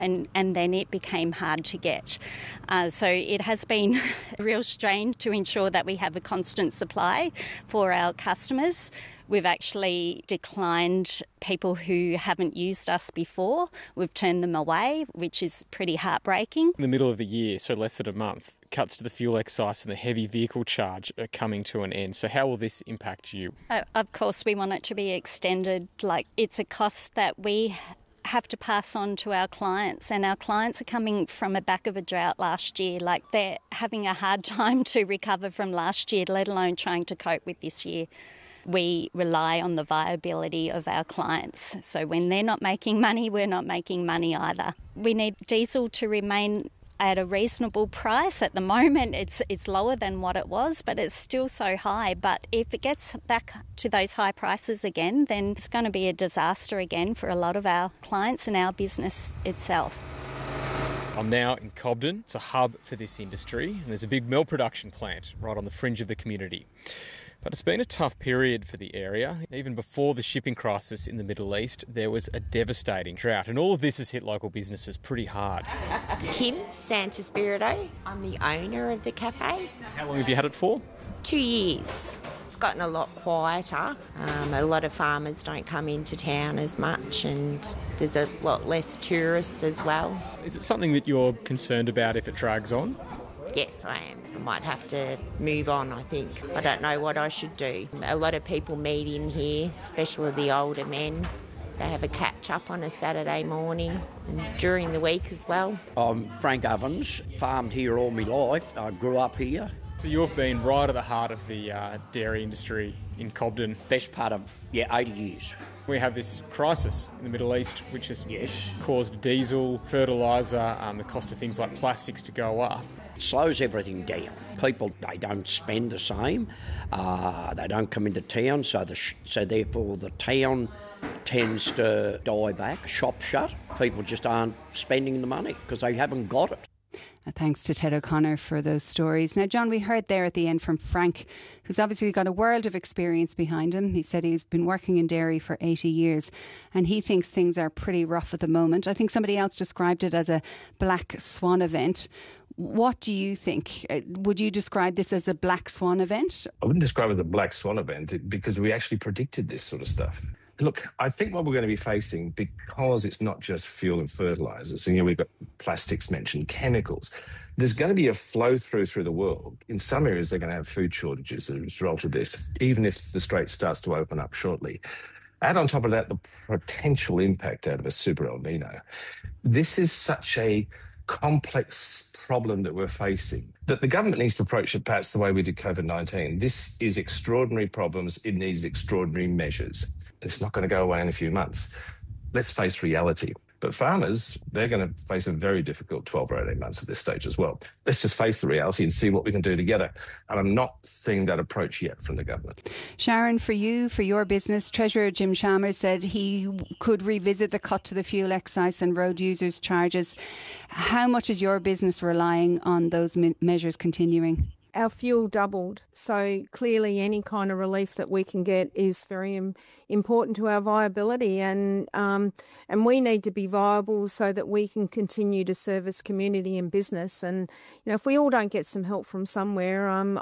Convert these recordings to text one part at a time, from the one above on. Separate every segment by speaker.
Speaker 1: and then it became hard to get. So it has been a real strain to ensure that we have a constant supply for our customers. We've actually declined people who haven't used us before. We've turned them away, which is pretty heartbreaking.
Speaker 2: In the middle of the year, so less than a month, cuts to the fuel excise and the heavy vehicle charge are coming to an end. So how will this impact you?
Speaker 1: Of course, we want it to be extended. It's a cost that we have to pass on to our clients, and our clients are coming from the back of a drought last year. They're having a hard time to recover from last year, let alone trying to cope with this year. We rely on the viability of our clients. So when they're not making money, we're not making money either. We need diesel to remain at a reasonable price. At the moment, it's lower than what it was, but it's still so high. But if it gets back to those high prices again, then it's going to be a disaster again for a lot of our clients and our business itself.
Speaker 2: I'm now in Cobden. It's a hub for this industry, and there's a big milk production plant right on the fringe of the community. But it's been a tough period for the area. Even before the shipping crisis in the Middle East, there was a devastating drought, and all of this has hit local businesses pretty hard.
Speaker 3: Kim Santaspirito. I'm the owner of the cafe.
Speaker 2: How long have you had it for?
Speaker 3: 2 years. It's gotten a lot quieter. A lot of farmers don't come into town as much, and there's a lot less tourists as well.
Speaker 2: Is it something that you're concerned about if it drags on?
Speaker 3: Yes, I am. I might have to move on, I think. I don't know what I should do. A lot of people meet in here, especially the older men. They have a catch-up on a Saturday morning and during the week as well.
Speaker 4: I'm Frank Evans, farmed here all my life. I grew up here.
Speaker 2: So you've been right at the heart of the dairy industry in Cobden.
Speaker 4: Best part of, 80 years.
Speaker 2: We have this crisis in the Middle East, which has caused diesel, fertiliser, the cost of things like plastics to go up.
Speaker 4: Slows everything down. People, they don't spend the same. They don't come into town, so therefore the town tends to die back, shop shut. People just aren't spending the money because they haven't got it.
Speaker 5: Thanks to Ted O'Connor for those stories. Now, John, we heard there at the end from Frank, who's obviously got a world of experience behind him. He said he's been working in dairy for 80 years and he thinks things are pretty rough at the moment. I think somebody else described it as a black swan event. What do you think? Would you describe this as a black swan event?
Speaker 6: I wouldn't describe it as a black swan event because we actually predicted this sort of stuff. Look, I think what we're going to be facing, because it's not just fuel and fertilisers, and we've got plastics mentioned, chemicals, there's going to be a flow through the world. In some areas, they're going to have food shortages as a result of this, even if the Strait starts to open up shortly. Add on top of that the potential impact out of a super El Nino. This is such a complex problem that we're facing that the government needs to approach it perhaps the way we did COVID-19. This is extraordinary problems. It needs extraordinary measures. It's not going to go away in a few months. Let's face reality. But farmers, they're going to face a very difficult 12 or 18 months at this stage as well. Let's just face the reality and see what we can do together. And I'm not seeing that approach yet from the government.
Speaker 5: Sharon, for you, for your business, Treasurer Jim Chalmers said he could revisit the cut to the fuel excise and road users' charges. How much is your business relying on those measures continuing?
Speaker 7: Our fuel doubled, so clearly any kind of relief that we can get is very important to our viability, and we need to be viable so that we can continue to service community and business. And if we all don't get some help from somewhere, I'm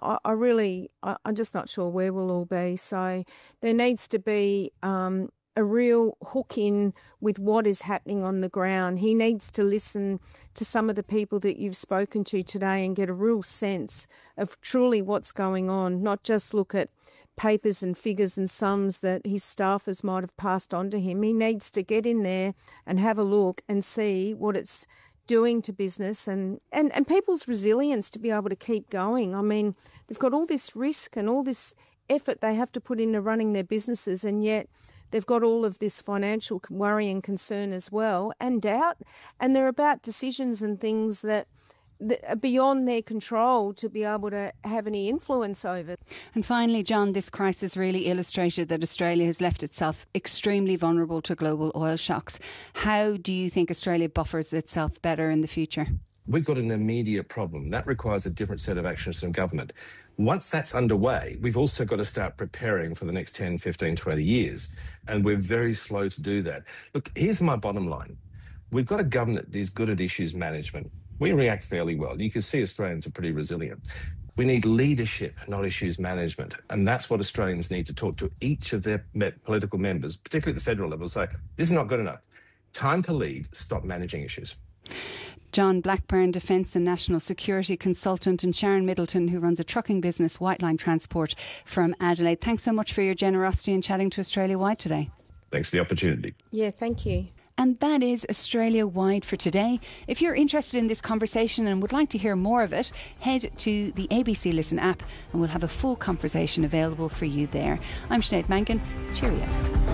Speaker 7: just not sure where we'll all be. So there needs to be a real hook in with what is happening on the ground. He needs to listen to some of the people that you've spoken to today and get a real sense of truly what's going on, not just look at papers and figures and sums that his staffers might have passed on to him. He needs to get in there and have a look and see what it's doing to business and people's resilience to be able to keep going. I mean, they've got all this risk and all this effort they have to put into running their businesses, and yet they've got all of this financial worry and concern as well, and doubt, and they're about decisions and things that are beyond their control to be able to have any influence over.
Speaker 5: And finally, John, this crisis really illustrated that Australia has left itself extremely vulnerable to global oil shocks. How do you think Australia buffers itself better in the future?
Speaker 6: We've got an immediate problem. That requires a different set of actions from government. Once that's underway, we've also got to start preparing for the next 10, 15, 20 years. And we're very slow to do that. Look, here's my bottom line. we've got a government that is good at issues management. We react fairly well. You can see Australians are pretty resilient. We need leadership, not issues management. And that's what Australians need to talk to each of their political members, particularly at the federal level, say, this is not good enough. Time to lead, stop managing issues.
Speaker 5: John Blackburn, Defence and National Security Consultant, and Sharon Middleton, who runs a trucking business, Whiteline Transport, from Adelaide. Thanks so much for your generosity in chatting to Australia Wide today.
Speaker 6: Thanks for the opportunity.
Speaker 7: Yeah, thank you.
Speaker 5: And that is Australia Wide for today. If you're interested in this conversation and would like to hear more of it, head to the ABC Listen app and we'll have a full conversation available for you there. I'm Sinead Mangan. Cheerio.